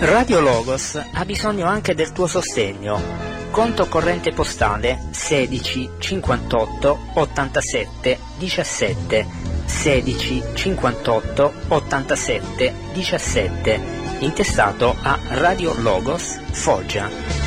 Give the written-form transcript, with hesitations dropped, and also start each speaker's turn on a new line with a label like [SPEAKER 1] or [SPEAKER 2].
[SPEAKER 1] Radio Logos ha bisogno anche del tuo sostegno. Conto corrente postale 16 58 87 17 16 58 87 17, intestato a Radio Logos Foggia.